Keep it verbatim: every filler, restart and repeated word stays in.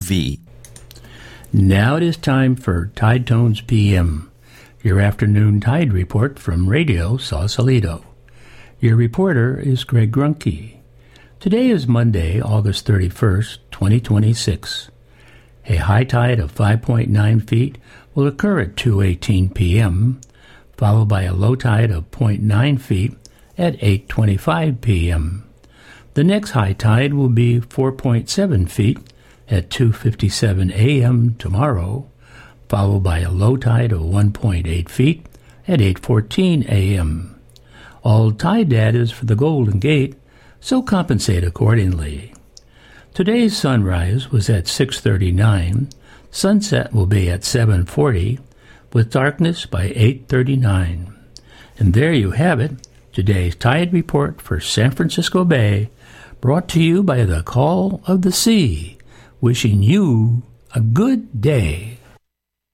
V. Now it is time for Tide Tones P M, your afternoon tide report from Radio Sausalito. Your reporter is Greg Grunke. Today is Monday, August thirty-first, twenty twenty-six. A high tide of five point nine feet will occur at two eighteen p.m., followed by a low tide of zero point nine feet at eight twenty-five p.m. The next high tide will be four point seven feet at two fifty-seven a.m. tomorrow, followed by a low tide of one point eight feet at eight fourteen a.m. All tide data is for the Golden Gate, so compensate accordingly. Today's sunrise was at six thirty-nine, sunset will be at seven forty, with darkness by eight thirty-nine. And there you have it, today's tide report for San Francisco Bay, brought to you by the Call of the Sea, wishing you a good day.